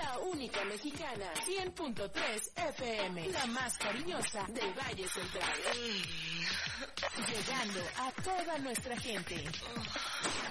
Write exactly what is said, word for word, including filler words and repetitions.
La única mexicana, cien punto tres F M, la más cariñosa del Valle Central. Llegando a toda nuestra gente.